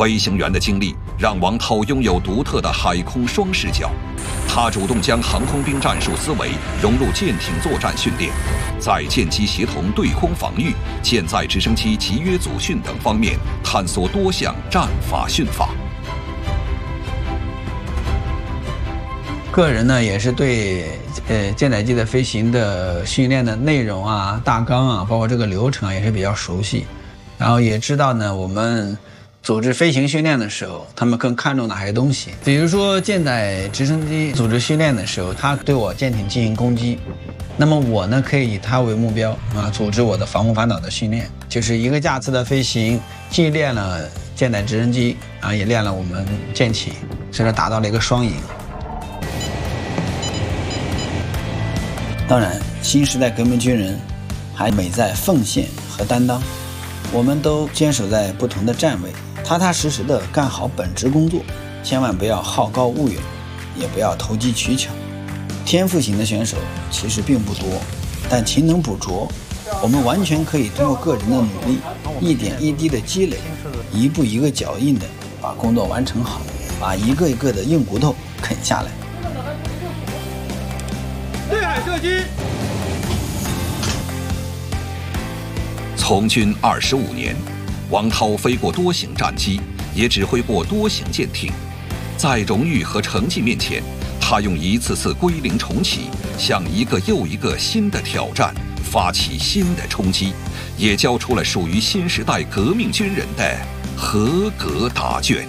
飞行员的经历让王涛拥有独特的海空双视角，他主动将航空兵战术思维融入舰艇作战训练，在舰机协同对空防御、舰载直升机集约组训等方面探索多项战法训法。 个人呢也是对舰载机的飞行的训练的内容啊、大纲啊，包括这个流程啊也是比较熟悉，然后也知道呢我们组织飞行训练的时候，他们更看重哪些东西。比如说舰载直升机组织训练的时候，他对我舰艇进行攻击，那么我呢可以以它为目标啊，组织我的防空反导的训练，就是一个架次的飞行，既练了舰载直升机啊，也练了我们舰艇，所以说达到了一个双赢。当然，新时代革命军人还美在奉献和担当，我们都坚守在不同的站位，踏踏实实的干好本职工作，千万不要好高骛远，也不要投机取巧。天赋型的选手其实并不多，但勤能补拙，我们完全可以通过个人的努力，一点一滴的积累，一步一个脚印的把工作完成好，把一个一个的硬骨头啃下来。 对海射击。 从军25年，王涛飞过多型战机，也指挥过多型舰艇。在荣誉和成绩面前，他用一次次归零重启，向一个又一个新的挑战发起新的冲击，也交出了属于新时代革命军人的合格答卷。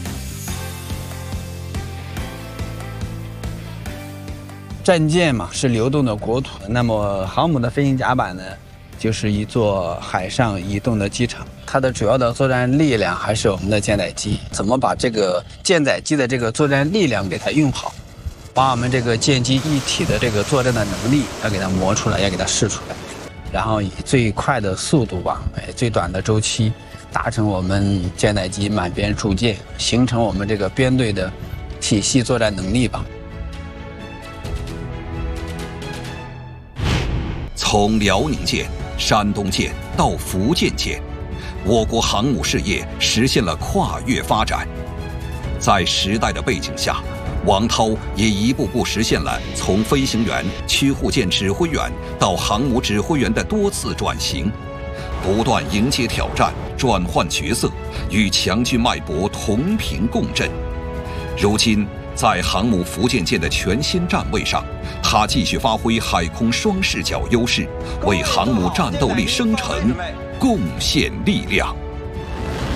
战舰嘛是流动的国土，那么航母的飞行甲板呢，就是一座海上移动的机场，它的主要的作战力量还是我们的舰载机。怎么把这个舰载机的这个作战力量给它用好，把我们这个舰机一体的这个作战的能力要给它磨出来，要给它试出来，然后以最快的速度吧，最短的周期，达成我们舰载机满编铸舰，形成我们这个编队的体系作战能力吧。 从辽宁舰、山东舰到福建舰，我国航母事业实现了跨越发展。在时代的背景下，王涛也一步步实现了从飞行员、驱护舰指挥员到航母指挥员的多次转型，不断迎接挑战，转换角色，与强军脉搏同频共振。如今，在航母福建舰的全新站位上，他继续发挥海空双视角优势，为航母战斗力生成贡献力量。